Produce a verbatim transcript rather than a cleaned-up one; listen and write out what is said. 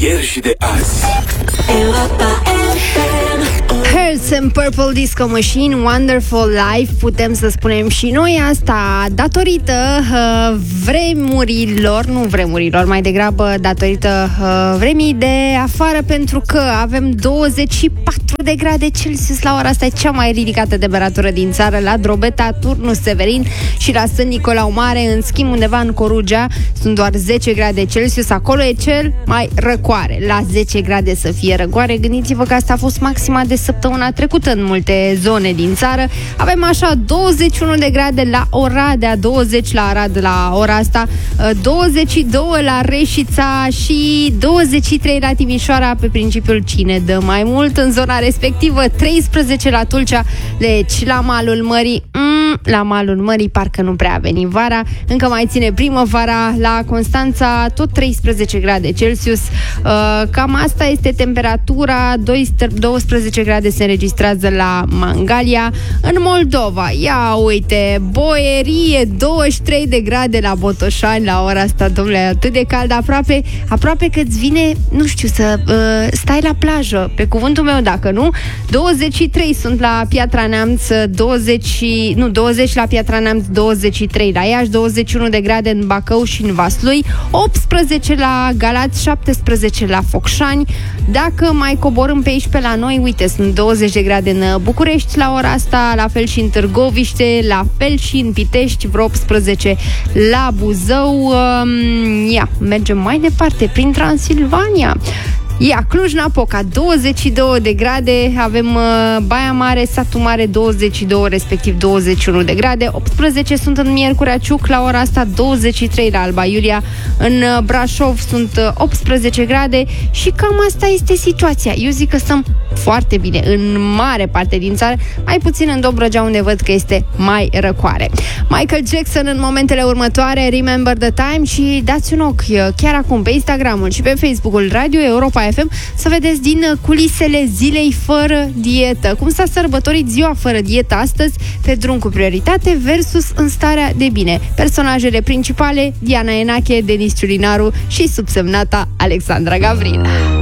ieri și de azi. Hearts and Purple Disco Machine, Wonderful Life. Putem să spunem și noi asta datorită uh, vremurilor, nu vremurilor, mai degrabă datorită uh, vremii de afară, pentru că avem douăzeci și patru de grade Celsius la ora asta. E cea mai ridicată temperatură din țară la Drobeta, Turnul Severin și la Sân Nicolau Mare. În schimb, undeva în Corugea sunt doar zece grade Celsius. Acolo e cel mai răcoare, la zece grade să fie răcoare. Gândiți-vă că asta a fost maxima de săptămâna trecută în multe zone din țară. Avem așa douăzeci și unu de grade la Oradea, douăzeci la Arad la ora asta, douăzeci și doi la Reșița și douăzeci și trei la Timișoara, pe principiul cine dă mai mult în zona respectivă, treisprezece la Tulcea, deci la malul mării, mm, la malul mării parcă nu prea a venit vara, încă mai ține primăvara. La Constanța tot treisprezece grade Celsius, uh, cam asta este temperatura. doisprezece grade se înregistrează la Mangalia. În Moldova, ia uite, boierie, douăzeci și trei de grade la Botoșani la ora asta, domnule, atât de cald, aproape, aproape că îți vine, nu știu, să uh, stai la plajă, pe cuvântul meu, dacă nu. douăzeci și trei sunt la Piatra Neamț, douăzeci, nu, douăzeci la Piatra Neamț, douăzeci și trei la Iași, douăzeci și unu de grade în Bacău și în Vaslui, optsprezece la Galați, șaptesprezece la Focșani. Dacă mai coborâm pe aici pe la noi, uite, sunt douăzeci de grade în București la ora asta, la fel și în Târgoviște, la fel și în Pitești, vreo optsprezece la Buzău. Ia, mergem mai departe prin Transilvania. Ia, Cluj-Napoca, douăzeci și doi de grade, avem uh, Baia Mare, Satu Mare, douăzeci și doi, respectiv douăzeci și unu de grade, optsprezece sunt în Miercurea Ciuc, la ora asta douăzeci și trei la Alba Iulia, în uh, Brașov sunt uh, optsprezece grade și cam asta este situația. Eu zic că stăm foarte bine în mare parte din țară, mai puțin în Dobrogea, unde văd că este mai răcoare. Michael Jackson în momentele următoare, Remember the Time, și dați un ochi chiar acum pe Instagramul și pe Facebook-ul Radio Europa F M să vedeți din culisele zilei fără dietă. Cum s-a sărbătorit ziua fără dietă astăzi, pe drum cu prioritate versus în starea de bine. Personajele principale, Diana Enache, Denis Ciulinaru și subsemnata Alexandra Gavrila.